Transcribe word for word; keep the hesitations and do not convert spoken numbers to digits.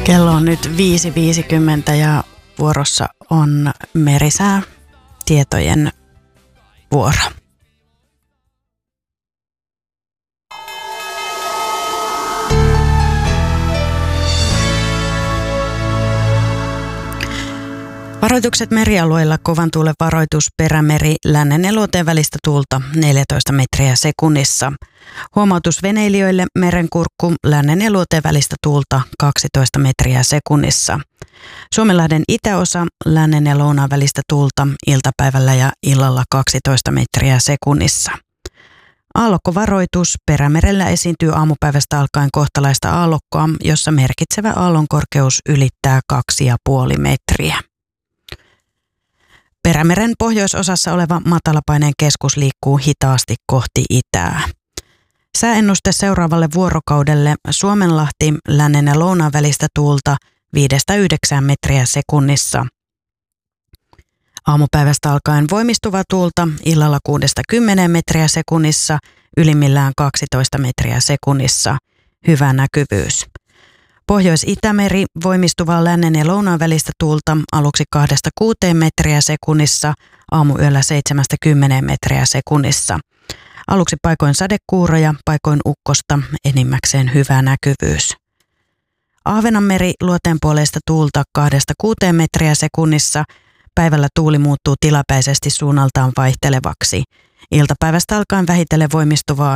Kello on nyt viisi viisikymmentä ja vuorossa on merisää tietojen vuoro. Varoitukset merialueilla: kovan tuulen varoitus, Perämeri, lännen ja luoteen välistä tuulta neljätoista metriä sekunnissa. Huomautus veneilijöille: merenkurkku, lännen ja luoteen välistä tuulta kaksitoista metriä sekunnissa. Suomenlahden itäosa, lännen ja lounaan välistä tuulta iltapäivällä ja illalla kaksitoista metriä sekunnissa. Aallokkovaroitus: Perämerellä esiintyy aamupäivästä alkaen kohtalaista aallokkoa, jossa merkitsevä aallonkorkeus ylittää kaksi pilkku viisi metriä. Perämeren pohjoisosassa oleva matalapaineen keskus liikkuu hitaasti kohti itää. Sääennuste seuraavalle vuorokaudelle: Suomenlahti, lännen ja lounaan välistä tuulta viidestä yhdeksään metriä sekunnissa. Aamupäivästä alkaen voimistuvaa tuulta, illalla kuudesta kymmeneen metriä sekunnissa, ylimmillään kaksitoista metriä sekunnissa. Hyvä näkyvyys. Pohjois-Itämeri, voimistuvaa lännen ja lounaan välistä tuulta, aluksi kahdesta kuuteen metriä sekunnissa, aamuyöllä seitsemästä kymmeneen metriä sekunnissa. Aluksi paikoin sadekuuroja, paikoin ukkosta, enimmäkseen hyvä näkyvyys. Ahvenanmeri, luoteen puoleista tuulta kahdesta kuuteen metriä sekunnissa, päivällä tuuli muuttuu tilapäisesti suunnaltaan vaihtelevaksi. Iltapäivästä alkaen vähitellen voimistuvaa